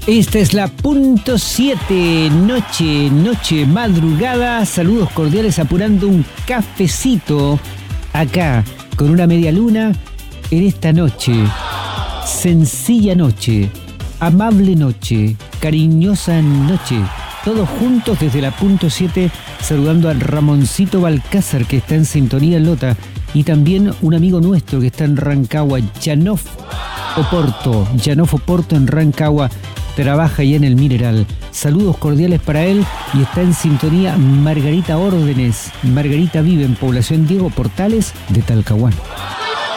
Esta es la punto 7, noche, madrugada. Saludos cordiales apurando un cafecito acá con una media luna en esta noche. Sencilla noche, amable noche, cariñosa noche. Todos juntos desde la punto 7 saludando a Ramoncito Balcázar que está en sintonía en Lota y también un amigo nuestro que está en Rancagua, Yanof Oporto en Rancagua. Trabaja ya en el Mineral. Saludos cordiales para él y está en sintonía Margarita Órdenes. Margarita vive en población Diego Portales de Talcahuano.